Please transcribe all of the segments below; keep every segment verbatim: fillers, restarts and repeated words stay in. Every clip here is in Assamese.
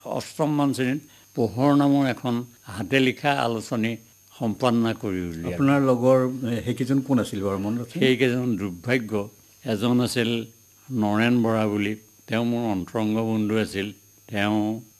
অষ্টমমান শ্ৰেণীত পোহৰ নামৰ এখন হাতে লিখা আলোচনী সম্পাদনা কৰি উলিয়ালে। আপোনাৰ লগৰ সেইকেইজন কোন আছিল বাৰু মনত আছে? সেইকেইজন দুৰ্ভাগ্য। এজন আছিল নৰেন বৰা বুলি, তেওঁ মোৰ অন্তৰংগ বন্ধু আছিল। তেওঁ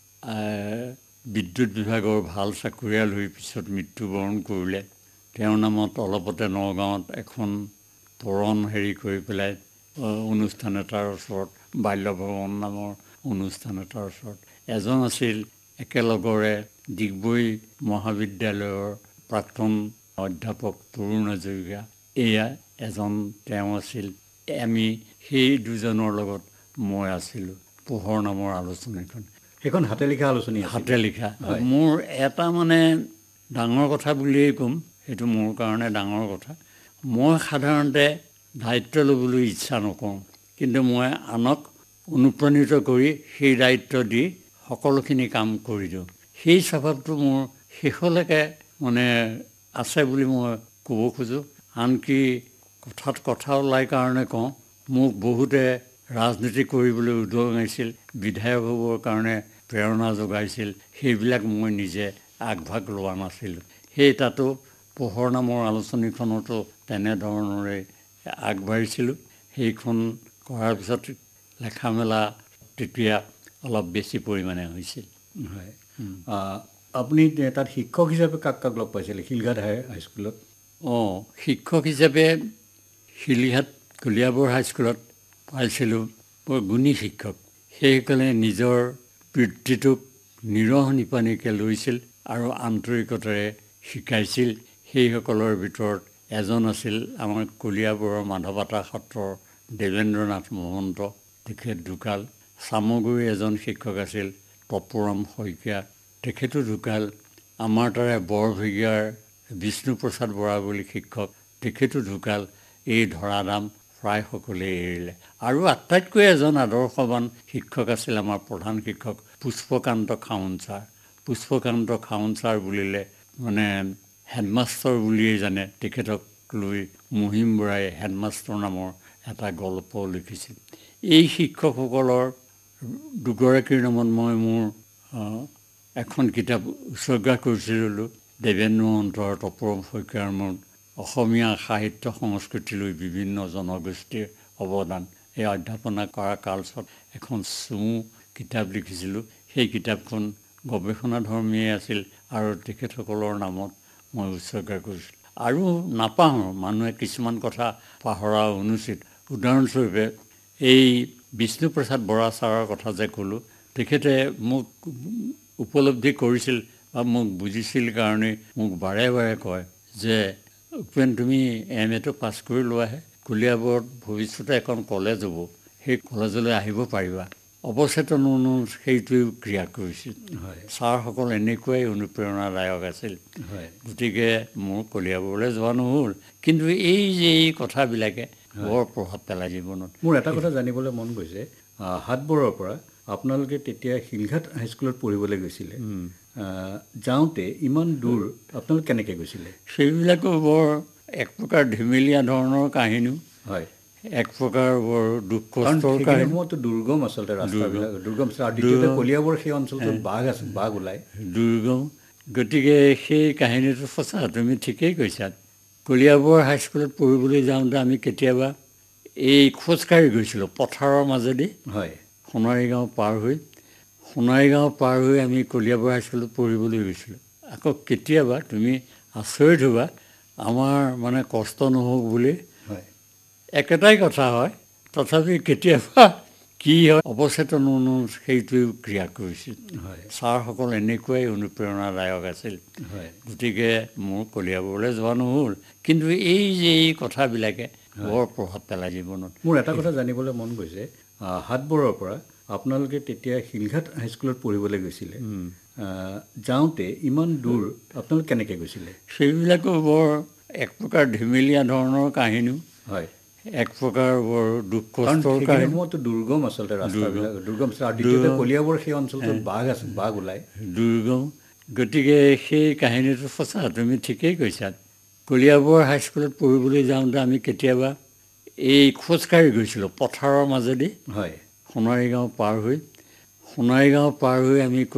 বিদ্যুৎ বিভাগৰ ভাল চাকৰিয়াল হৈ পিছত মৃত্যুবৰণ কৰিলে। তেওঁৰ নামত অলপতে নগাঁৱত এখন পৰণ হেৰি কৰি পেলাই অনুষ্ঠান এটাৰ ওচৰত, বাল্যভৱন নামৰ অনুষ্ঠান এটাৰ ওচৰত। এজন আছিল একেলগৰে ডিগবৈ মহাবিদ্যালয়ৰ প্ৰাক্তন অধ্যাপক তৰুণ হাজৰিকা, এয়া এজন তেওঁ আছিল। আমি সেই দুজনৰ লগত মই আছিলোঁ। পোহৰ নামৰ আলোচনীখন, সেইখন হাতে লিখা আলোচনী, হাতে লিখা। মোৰ এটা মানে ডাঙৰ কথা বুলিয়েই ক'ম, সেইটো মোৰ কাৰণে ডাঙৰ কথা। মই সাধাৰণতে দায়িত্ব ল'বলৈ ইচ্ছা নকৰোঁ, কিন্তু মই আনক অনুপ্ৰাণিত কৰি সেই দায়িত্ব দি সকলোখিনি কাম কৰি দিওঁ। সেই স্বভাৱটো মোৰ শেষলৈকে মানে আছে বুলি মই ক'ব খোজোঁ। আনকি কথাত কথা ওলাই কাৰণে কওঁ, মোক বহুতে ৰাজনীতি কৰিবলৈ উদঙাইছিল, বিধায়ক হ'বৰ কাৰণে প্ৰেৰণা যোগাইছিল। সেইবিলাক মই নিজে আগভাগ লোৱা নাছিলোঁ। সেই তাতো পোহৰ নামৰ আলোচনীখনতো তেনেধৰণৰে আগবাঢ়িছিলোঁ। সেইখন কৰাৰ পিছত লেখা মেলা তেতিয়া অলপ বেছি পৰিমাণে হৈছিল। হয়, আপুনি তাত শিক্ষক হিচাপে কাক কাক লগ পাইছিলে শিলঘাট হাইস্কুলত? অঁ, শিক্ষক হিচাপে শিলঘাট কলিয়াবৰ হাইস্কুলত পাইছিলোঁ বৰ গুণী শিক্ষক। সেইসকলে নিজৰ বৃত্তিটোক নিৰহ নিপানীকৈ লৈছিল আৰু আন্তৰিকতাৰে শিকাইছিল। সেইসকলৰ ভিতৰত এজন আছিল আমাৰ কলিয়াবৰৰ মাধৱতা সত্ৰৰ দেৱেন্দ্ৰনাথ মহন্ত, তেখেত ঢুকাল। চামগুৰিৰ এজন শিক্ষক আছিল তপোৰাম শইকীয়া, তেখেতো ঢুকাল। আমাৰ তাৰে বৰভেগীয়াৰ বিষ্ণুপ্ৰসাদ বৰা বুলি শিক্ষক, তেখেতো ঢুকাল। এই ধৰাধাম প্ৰায় সকলোৱে এৰিলে। আৰু আটাইতকৈ এজন আদৰ্শৱান শিক্ষক আছিল আমাৰ প্ৰধান শিক্ষক পুষ্পকান্ত খাউন ছাৰ। পুষ্পকান্ত খাউন ছাৰ বুলিলে মানে হেডমাষ্টৰ বুলিয়েই জানে। তেখেতক লৈ মহিম বৰাই হেডমাষ্টৰ নামৰ এটা গল্প লিখিছিল। এই শিক্ষকসকলৰ দুগৰাকীৰ নামত মই মোৰ এখন কিতাপ উৎসৰ্গা কৰিছিলোঁ, দেৱেন্দ্ৰ মহন্ত আৰু তপোৰাম শইকীয়াৰ মূৰত অসমীয়া সাহিত্য সংস্কৃতিলৈ বিভিন্ন জনগোষ্ঠীৰ অৱদান। এই অধ্যাপনা কৰা কালচোৱাত এখন চমু কিতাপ লিখিছিলোঁ। সেই কিতাপখন গৱেষণাধৰ্মীয়ে আছিল আৰু তেখেতসকলৰ নামত মই উৎসৰ্গা কৰিছিলোঁ। আৰু নাপাহৰোঁ, মানুহে কিছুমান কথা পাহৰা অনুচিত। উদাহৰণস্বৰূপে এই বিষ্ণুপ্ৰসাদ বৰা ছাৰৰ কথা যে ক'লোঁ, তেখেতে মোক উপলব্ধি কৰিছিল বা মোক বুজিছিল কাৰণে মোক বাৰে বাৰে কয় যে উপেন, তুমি এম এটো পাছ কৰি লোৱাহে, কলিয়াবৰত ভৱিষ্যতে এখন কলেজ হ'ব, সেই কলেজলৈ আহিব পাৰিবা। অৱচেতন সেইটোৱেও ক্ৰিয়া কৰিছিল। ছাৰসকল এনেকুৱাই অনুপ্ৰেৰণাদায়ক আছিল। গতিকে মোৰ কলিয়াবৰলৈ যোৱা নহ'ল, কিন্তু এই যে এই কথাবিলাকে বৰ প্ৰভাৱ পেলাই জীৱনত। মোৰ এটা কথা জানিবলৈ মন গৈছে, হাটবৰৰ পৰা আপোনালোকে তেতিয়া শিলঘাট হাইস্কুলত পঢ়িবলৈ গৈছিলে, যাওঁতে ইমান দূৰ আপোনালোক কেনেকৈ গৈছিলে? সেইবিলাকো বৰ এক প্ৰকাৰ ধেমেলীয়া ধৰণৰ কাহিনী। হয়, এক প্ৰকাৰ বৰ দুখ কষ্টৰ কাহিনী। দুৰ্গম আচলতে ৰাস্তাবিলাক, দুৰ্গম আৰু কলিয়াবৰ সেই অঞ্চলটোত বাঘ আছে, বাঘ ওলায়, দুৰ্গম। গতিকে সেই কাহিনীটো সঁচা, তুমি ঠিকেই কৈছা। কলিয়াবৰ হাইস্কুলত পঢ়িবলৈ যাওঁতে আমি কেতিয়াবা এই খোজকাঢ়ি গৈছিলোঁ পথাৰৰ মাজেদি। হয়, সোণাৰী গাঁও পাৰ হৈ সোণাৰী গাঁও পাৰ হৈ আমি কলিয়াবৰ হাইস্কুলত পঢ়িবলৈ গৈছিলোঁ। আকৌ কেতিয়াবা তুমি আচৰিত হ'বা, আমাৰ মানে কষ্ট নহওক বুলি একেটাই কথা হয়, তথাপি কেতিয়াবা কি হয় অৱচেতন সেইটোৱেও ক্ৰিয়া কৰিছিল। ছাৰসকল এনেকুৱাই অনুপ্ৰেৰণাদায়ক আছিল। গতিকে মোৰ কলিয়াবৰলৈ যোৱা নহ'ল, কিন্তু এই যে এই কথাবিলাকে বৰ প্ৰভাৱ পেলাই জীৱনত। মোৰ এটা কথা জানিবলৈ মন গৈছে, হাটবৰৰ পৰা আপোনালোকে তেতিয়া শিলঘাট হাইস্কুলত পঢ়িবলৈ গৈছিলে, যাওঁতে ইমান দূৰ আপোনালোক কেনেকৈ গৈছিলে? সেইবিলাকো বৰ এক প্ৰকাৰ ধেমেলীয়া ধৰণৰ কাহিনী। হয়, এক প্ৰকাৰ বৰ দুখ কষ্টৰ কাহিনী। দুৰ্গম আচলতে ৰাস্তাবিলাক, দুৰ্গম আৰু কলিয়াবৰ সেই অঞ্চলটোত বাঘ আছে, বাঘ ওলায়, দুৰ্গম। গতিকে সেই কাহিনীটো সঁচা, তুমি ঠিকেই কৈছা। কলিয়াবৰ হাইস্কুলত পঢ়িবলৈ যাওঁতে আমি কেতিয়াবা এই খোজকাঢ়ি গৈছিলোঁ পথাৰৰ মাজেদি। হয়, সোণাৰী গাঁও পাৰ হৈ সোণাৰী গাঁও পাৰ হৈ আমি